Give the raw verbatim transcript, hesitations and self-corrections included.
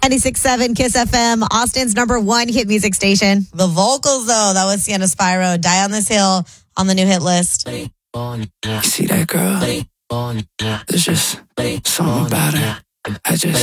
ninety-six point seven Kiss F M, Austin's number one hit music station. The vocals, though, that was Sienna Spyro. Die on This Hill on the new hit list. You see that girl? There's just something about her. I just